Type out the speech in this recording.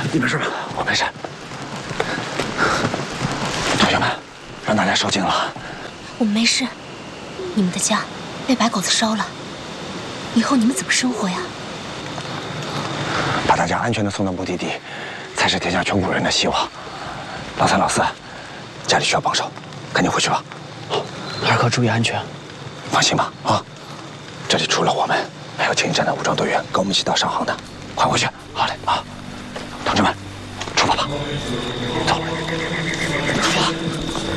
你没事吧？ 我没事。同学们，让大家受惊了。 我们没事。你们的家被白狗子烧了，以后你们怎么生活呀？ 把大家安全地送到目的地，才是天下全国人的希望。老三、老四，家里需要帮手，赶紧回去吧。 好，二哥注意安全。 放心吧，啊，这里除了我们，还有青衣站的武装队员跟我们一起到上杭的，快回去。好嘞，啊，同志们，出发吧，走。